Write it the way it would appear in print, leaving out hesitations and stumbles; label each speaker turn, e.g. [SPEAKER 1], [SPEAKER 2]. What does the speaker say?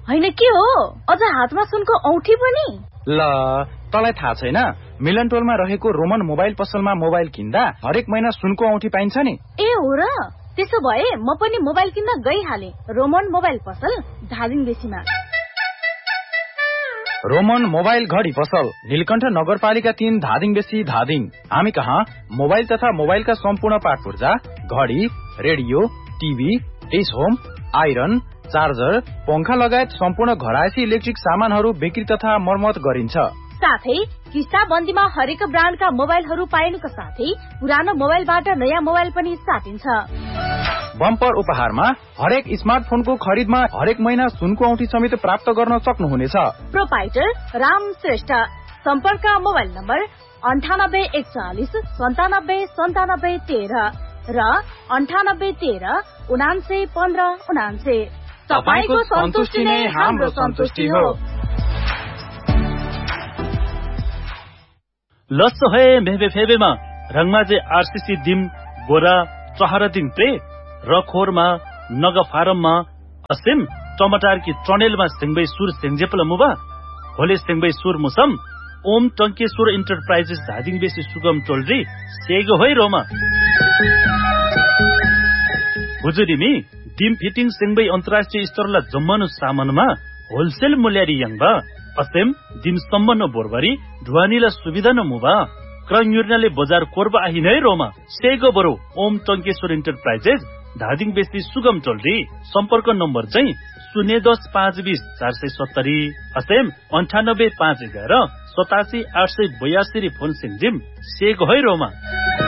[SPEAKER 1] हैन के हो अझ हातमा सुनको औठी पनि?
[SPEAKER 2] ल तँलाई थाहा छैन मिलन टोलमा रहेको रोमन मोबाइल पसलमा मोबाइल किन्दा हरेक महिना सुनको औठी पाइन्छ नि।
[SPEAKER 1] ए हो र? त्यसो भए म पनि मोबाइल किन्न गइहाले रोमन मोबाइल पसल धादिङ बेसीमा।
[SPEAKER 2] रोमन मोबाइल घडी पसल नीलकण्ठ नगरपालिका 3 धादिङ बेसी धादिङ। हामी कहाँ मोबाइल तथा मोबाइलका सम्पूर्ण पार्ट पुर्जा, घडी, radio, TV, dish home, iron, charger, पंखा लगायत सम्पूर्ण घरायसी इलेक्ट्रिक सामानहरू बिक्री तथा मर्मत गरिन्छ।
[SPEAKER 1] साथै किस्ता बन्दीमा हरेक ब्रान्डका मोबाइलहरू पाइनुका साथै पुरानो मोबाइलबाट नयाँ मोबाइल पनि साटिन्छ।
[SPEAKER 2] बम्पर उपहारमा हरेक स्मार्टफोनको खरिदमा हरेक महिना सुनको औँठी समेत प्राप्त गर्न सक्नुहुनेछ।
[SPEAKER 1] प्रोपाइटर राम श्रेष्ठ। सम्पर्क मोबाइल नम्बर 9841 97 13 र 9813 79 15 79। तपाईको सन्तुष्टि नै हाम्रो सन्तुष्टि हो।
[SPEAKER 3] लस्सो है मेहबे फेबेमा रंगमाजे आरसीसी दिम बोरा चहरा दिन पे रखोरमा नग फारममा असिम टमाटर की ट्रनेलमा सिंगबै सुर सेंजेपल मुबा होले सिंगबै सुर मुसम ओम टंकेश्वर इन्टरप्राइजेस धादिङ बेसी सुगम टोलरी सेगो होइ रोमा हुजुरिमी डिम फिटिङ सिंगबै अन्तर्राष्ट्रिय स्तरला जम्मनु सामानमा होलसेल मूल्यरी यंगबा असेम दिम सम्मन बोरबरी ढुवानीला सुविधा न मुबा क्रन्युर्नाले बजार कोरबा आहि नै रोमा सेगो बरो ओम टंकेश्वर इन्टरप्राइजेस धादिङ बेसी सुगम टोलरी। सम्पर्क नम्बर चाहिँ 010 520 470 असेम 98 511 87 882 फोन सिंजिम सेगो है रोमा।